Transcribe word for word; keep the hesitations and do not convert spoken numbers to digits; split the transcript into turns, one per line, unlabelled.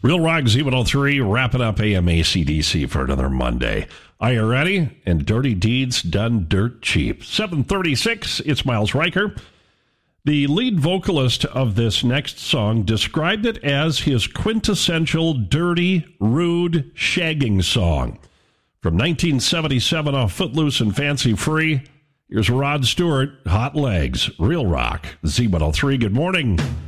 Real Rock Z one oh three, wrapping up A M A C D C for another Monday. Are you ready? And Dirty Deeds Done Dirt Cheap. seven thirty-six, it's Miles Riker. The lead vocalist of this next song described it as his quintessential dirty, rude shagging song. From nineteen seventy-seven off Footloose and Fancy Free, here's Rod Stewart, Hot Legs, Real Rock, Z one oh three. Good morning.